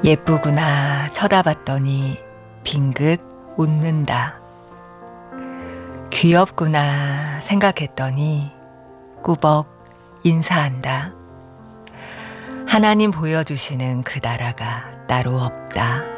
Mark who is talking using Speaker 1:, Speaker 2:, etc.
Speaker 1: 예쁘구나 쳐다봤더니 빙긋 웃는다. 귀엽구나 생각했더니 꾸벅 인사한다. 하나님 보여주시는 그 나라가 따로 없다.